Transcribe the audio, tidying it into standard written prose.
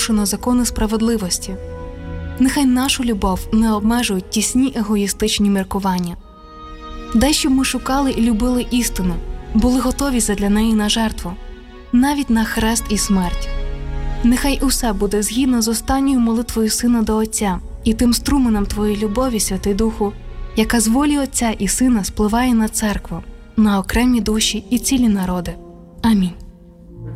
порушено закони справедливості. Нехай нашу любов не обмежують тісні егоїстичні міркування. Дай, щоб ми шукали і любили істину, були готові задля неї на жертву, навіть на хрест і смерть. Нехай усе буде згідно з останньою молитвою Сина до Отця і тим струменем Твоєї любові, Святий Духу, яка з волі Отця і Сина спливає на церкву, на окремі душі і цілі народи. Амінь.